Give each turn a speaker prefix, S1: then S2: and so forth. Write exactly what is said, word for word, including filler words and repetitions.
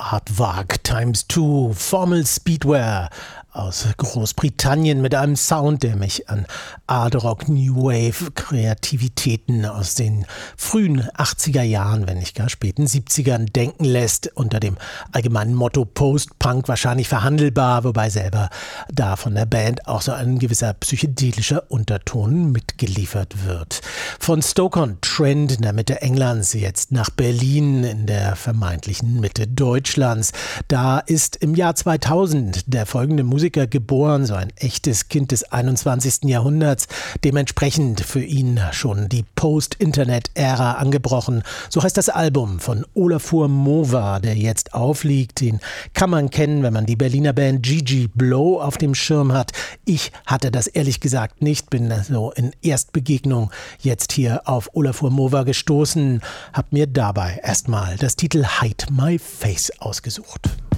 S1: Aardvark times two, Formel Speedwear aus Großbritannien mit einem Sound, der mich an Art Rock New Wave Kreativitäten aus den frühen achtziger Jahren, wenn nicht gar späten siebzigern denken lässt, unter dem allgemeinen Motto Post-Punk wahrscheinlich verhandelbar, wobei selber da von der Band auch so ein gewisser psychedelischer Unterton mitgeliefert wird. Von Stoke-on-Trent in der Mitte Englands jetzt nach Berlin in der vermeintlichen Mitte Deutschlands. Da ist im Jahr zweitausend der folgende Musiker geboren, so ein echtes Kind des einundzwanzigsten Jahrhunderts, dementsprechend für ihn schon die Post-Internet-Ära angebrochen. So heißt das Album von Olafur Mova, der jetzt aufliegt. Den kann man kennen, wenn man die Berliner Band Gigi Blow auf dem Schirm hat. Ich hatte das ehrlich gesagt nicht, bin also in Erstbegegnung jetzt hier auf Olafur Mova gestoßen, habe mir dabei erstmal das Titel Hide My Face ausgesucht.